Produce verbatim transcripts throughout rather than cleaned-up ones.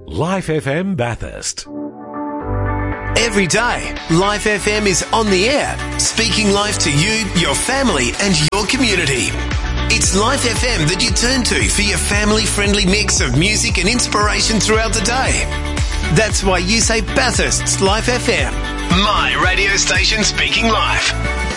Life F M Bathurst. Every day, Life F M is on the air, speaking life to you, your family and your community. It's Life F M that you turn to for your family-friendly mix of music and inspiration throughout the day. That's why you say Bathurst's Life F M, my radio station speaking life.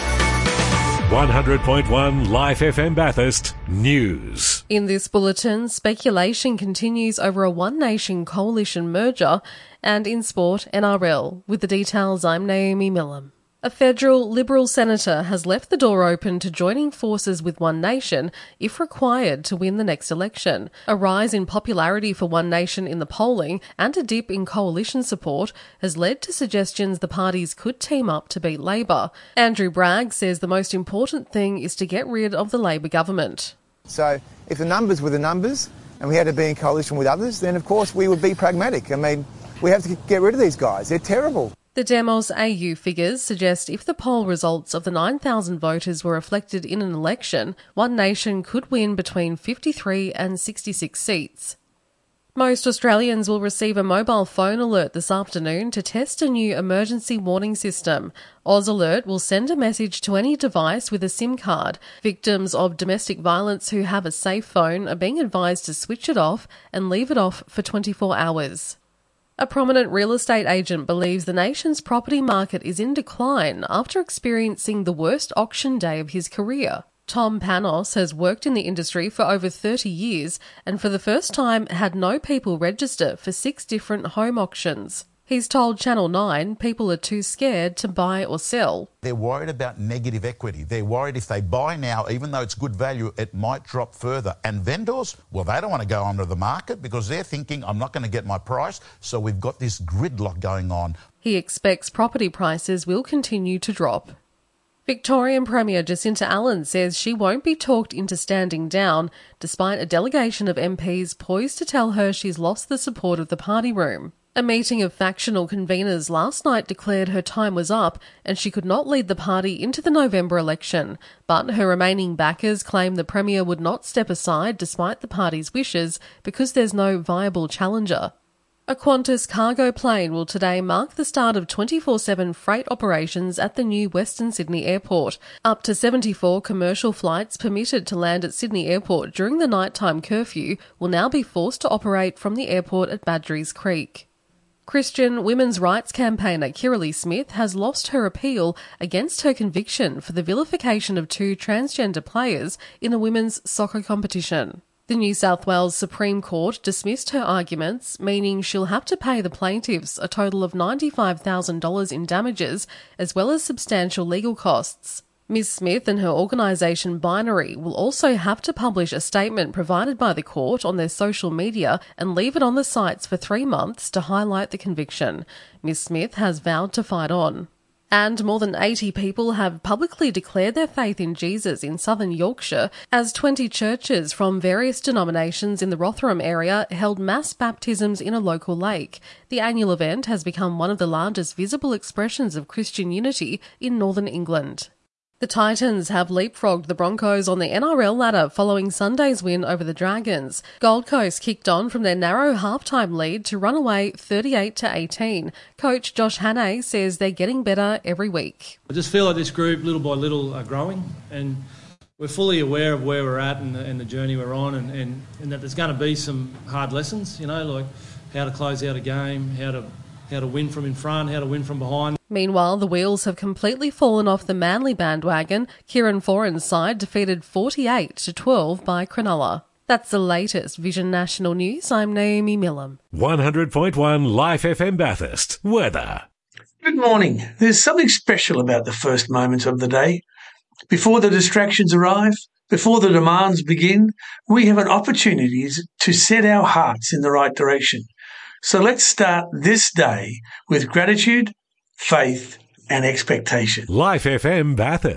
one hundred point one Life F M Bathurst News. In this bulletin, speculation continues over a One Nation coalition merger, and in sport, N R L. With the details, I'm Naomi Millam. A federal Liberal senator has left the door open to joining forces with One Nation if required to win the next election. A rise in popularity for One Nation in the polling and a dip in coalition support has led to suggestions the parties could team up to beat Labor. Andrew Bragg says the most important thing is to get rid of the Labor government. So if the numbers were the numbers and we had to be in coalition with others, then of course we would be pragmatic. I mean, we have to get rid of these guys. They're terrible. The Demos A U figures suggest if the poll results of the nine thousand voters were reflected in an election, One Nation could win between fifty-three and sixty-six seats. Most Australians will receive a mobile phone alert this afternoon to test a new emergency warning system. Oz Alert will send a message to any device with a SIM card. Victims of domestic violence who have a safe phone are being advised to switch it off and leave it off for twenty-four hours. A prominent real estate agent believes the nation's property market is in decline after experiencing the worst auction day of his career. Tom Panos has worked in the industry for over thirty years and for the first time had no people register for six different home auctions. He's told Channel nine people are too scared to buy or sell. They're worried about negative equity. They're worried if they buy now, even though it's good value, it might drop further. And vendors, well, they don't want to go onto the market because they're thinking, I'm not going to get my price. So we've got this gridlock going on. He expects property prices will continue to drop. Victorian Premier Jacinta Allen says she won't be talked into standing down, despite a delegation of M Ps poised to tell her she's lost the support of the party room. A meeting of factional conveners last night declared her time was up and she could not lead the party into the November election, but her remaining backers claim the Premier would not step aside despite the party's wishes because there's no viable challenger. A Qantas cargo plane will today mark the start of twenty-four seven freight operations at the new Western Sydney Airport. Up to seventy-four commercial flights permitted to land at Sydney Airport during the nighttime curfew will now be forced to operate from the airport at Badgerys Creek. Christian women's rights campaigner Kirralie Smith has lost her appeal against her conviction for the vilification of two transgender players in a women's soccer competition. The New South Wales Supreme Court dismissed her arguments, meaning she'll have to pay the plaintiffs a total of ninety-five thousand dollars in damages, as well as substantial legal costs. Miz Smith and her organisation Binary will also have to publish a statement provided by the court on their social media and leave it on the sites for three months to highlight the conviction. Miz Smith has vowed to fight on. And more than eighty people have publicly declared their faith in Jesus in southern Yorkshire as twenty churches from various denominations in the Rotherham area held mass baptisms in a local lake. The annual event has become one of the largest visible expressions of Christian unity in northern England. The Titans have leapfrogged the Broncos on the N R L ladder following Sunday's win over the Dragons. Gold Coast kicked on from their narrow halftime lead to run away thirty-eight to eighteen. Coach Josh Hannay says they're getting better every week. I just feel like this group, little by little, are growing, and we're fully aware of where we're at and the, and the journey we're on, and, and, and that there's going to be some hard lessons, you know, like how to close out a game, how to how to win from in front, how to win from behind. Meanwhile, the wheels have completely fallen off the Manly bandwagon. Kieran Foran's side defeated forty-eight to twelve by Cronulla. That's the latest Vision National News. I'm Naomi Millam. one hundred point one Life F M Bathurst. Weather. Good morning. There's something special about the first moments of the day. Before the distractions arrive, before the demands begin, we have an opportunity to set our hearts in the right direction. So let's start this day with gratitude, faith, and expectation. Life F M Bathurst.